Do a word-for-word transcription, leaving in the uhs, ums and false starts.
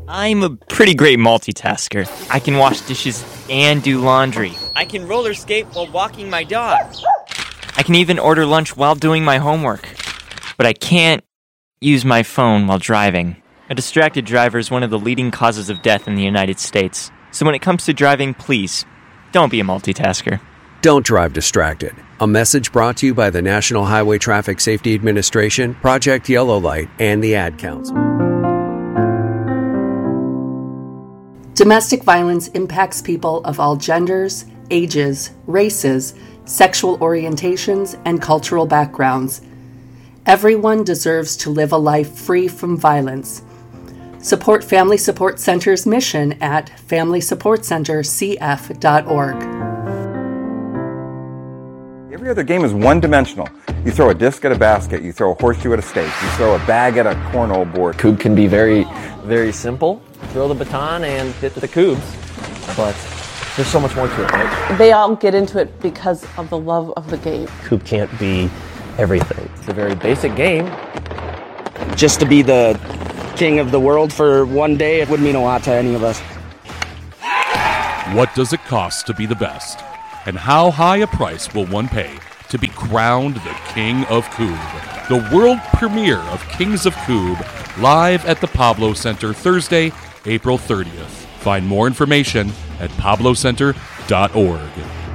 I'm a pretty great multitasker. I can wash dishes and do laundry. I can roller skate while walking my dog. I can even order lunch while doing my homework. But I can't use my phone while driving. A distracted driver is one of the leading causes of death in the United States. So when it comes to driving, please, don't be a multitasker. Don't drive distracted. A message brought to you by the National Highway Traffic Safety Administration, Project Yellow Light, and the Ad Council. Domestic violence impacts people of all genders, ages, races, sexual orientations, and cultural backgrounds. Everyone deserves to live a life free from violence. Support Family Support Center's mission at family support center c f dot org. Every other game is one-dimensional. You throw a disc at a basket, you throw a horseshoe at a stake, you throw a bag at a cornhole board. Cube can be very, very simple. Throw the baton and hit the cubes, but there's so much more to it, right? They all get into it because of the love of the game. Cube can't be everything. It's a very basic game. Just to be the king of the world for one day, it would mean a lot to any of us. What does it cost to be the best? And how high a price will one pay to be crowned the King of Cube? The world premiere of Kings of Cube, live at the Pablo Center Thursday, April thirtieth. Find more information at pablo center dot org.